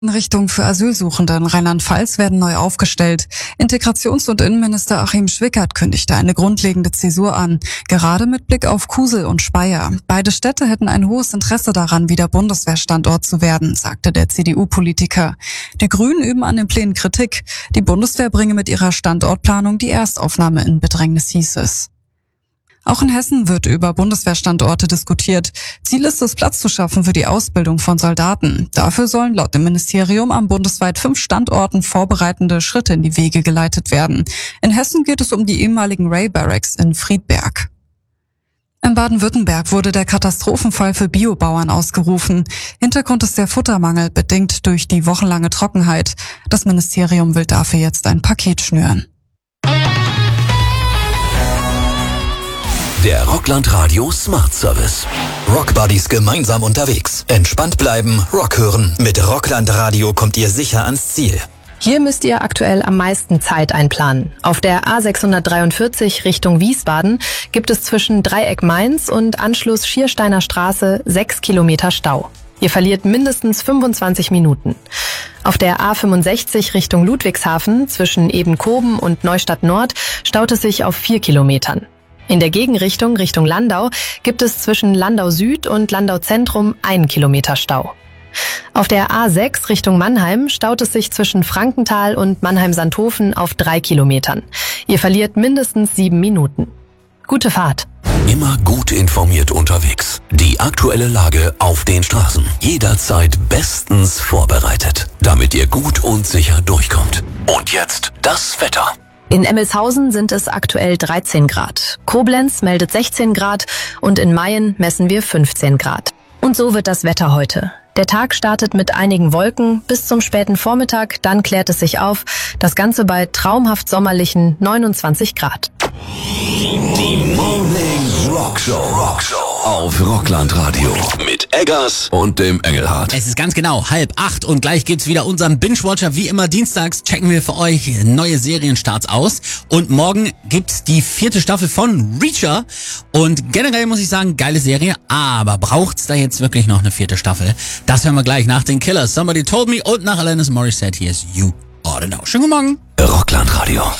Einrichtungen für Asylsuchende in Rheinland-Pfalz werden neu aufgestellt. Integrations- und Innenminister Achim Schwickert kündigte eine grundlegende Zäsur an, gerade mit Blick auf Kusel und Speyer. Beide Städte hätten ein hohes Interesse daran, wieder Bundeswehrstandort zu werden, sagte der CDU-Politiker. Die Grünen üben an den Plänen Kritik. Die Bundeswehr bringe mit ihrer Standortplanung die Erstaufnahme in Bedrängnis, hieß es. Auch in Hessen wird über Bundeswehrstandorte diskutiert. Ziel ist es, Platz zu schaffen für die Ausbildung von Soldaten. Dafür sollen laut dem Ministerium an bundesweit 5 Standorten vorbereitende Schritte in die Wege geleitet werden. In Hessen geht es um die ehemaligen Ray Barracks in Friedberg. In Baden-Württemberg wurde der Katastrophenfall für Biobauern ausgerufen. Hintergrund ist der Futtermangel, bedingt durch die wochenlange Trockenheit. Das Ministerium will dafür jetzt ein Paket schnüren. Der Rockland Radio Smart Service. Rockbuddies gemeinsam unterwegs. Entspannt bleiben, Rock hören. Mit Rockland Radio kommt ihr sicher ans Ziel. Hier müsst ihr aktuell am meisten Zeit einplanen. Auf der A643 Richtung Wiesbaden gibt es zwischen Dreieck Mainz und Anschluss Schiersteiner Straße 6 Kilometer Stau. Ihr verliert mindestens 25 Minuten. Auf der A65 Richtung Ludwigshafen zwischen Ebenkoben und Neustadt Nord staut es sich auf 4 Kilometern. In der Gegenrichtung Richtung Landau gibt es zwischen Landau Süd und Landau Zentrum 1 Kilometer Stau. Auf der A6 Richtung Mannheim staut es sich zwischen Frankenthal und Mannheim-Sandhofen auf 3 Kilometern. Ihr verliert mindestens 7 Minuten. Gute Fahrt. Immer gut informiert unterwegs. Die aktuelle Lage auf den Straßen. Jederzeit bestens vorbereitet, damit ihr gut und sicher durchkommt. Und jetzt das Wetter. In Emmelshausen sind es aktuell 13 Grad. Koblenz meldet 16 Grad und in Mayen messen wir 15 Grad. Und so wird das Wetter heute. Der Tag startet mit einigen Wolken bis zum späten Vormittag, dann klärt es sich auf. Das Ganze bei traumhaft sommerlichen 29 Grad. Die Morning Rockshow auf Rockland Radio mit Eggers und dem Engelhardt. Es ist ganz genau 7:30 und gleich gibt's wieder unseren Binge-Watcher. Wie immer dienstags checken wir für euch neue Serienstarts aus. Und morgen gibt's die 4. Staffel von Reacher. Und generell muss ich sagen, geile Serie. Aber braucht's da jetzt wirklich noch eine 4. Staffel? Das hören wir gleich nach den Killers. Somebody Told Me und nach Alanis Morissette. Hier ist You Oughta Know. Schönen guten Morgen. Rockland Radio.